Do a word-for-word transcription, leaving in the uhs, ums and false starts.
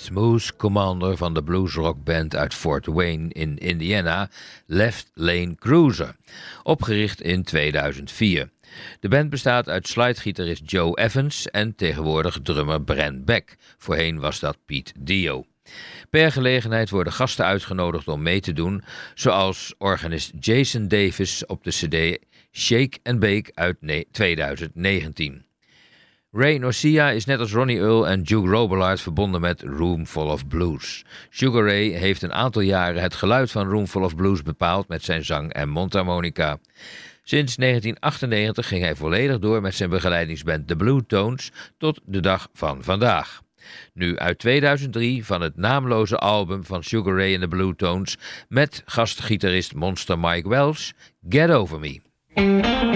smooth commander van de bluesrockband uit Fort Wayne in Indiana, Left Lane Cruiser, opgericht in tweeduizend vier. De band bestaat uit slidegitarist Joe Evans en tegenwoordig drummer Brent Beck. Voorheen was dat Pete Dio. Per gelegenheid worden gasten uitgenodigd om mee te doen, zoals organist Jason Davis op de cd Shake and Bake uit tweeduizend negentien. Ray Norcia is net als Ronnie Earl en Duke Robillard verbonden met Roomful of Blues. Sugar Ray heeft een aantal jaren het geluid van Roomful of Blues bepaald met zijn zang en mondharmonica. Sinds negentien achtennegentig ging hij volledig door met zijn begeleidingsband The Blue Tones tot de dag van vandaag. Nu uit tweeduizend drie van het naamloze album van Sugar Ray en The Blue Tones met gastgitarist monster Mike Wells, Get Over Me.